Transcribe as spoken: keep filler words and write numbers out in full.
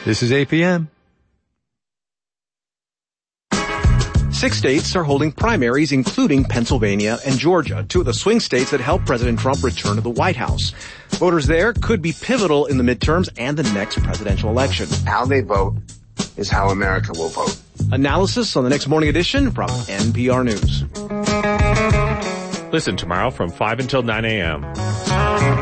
This is A P M. Six states are holding primaries, including Pennsylvania and Georgia, two of the swing states that helped President Trump return to the White House. Voters there could be pivotal in the midterms and the next presidential election. How they vote is how America will vote. Analysis on the next morning edition from N P R News. Listen tomorrow from five until nine a.m.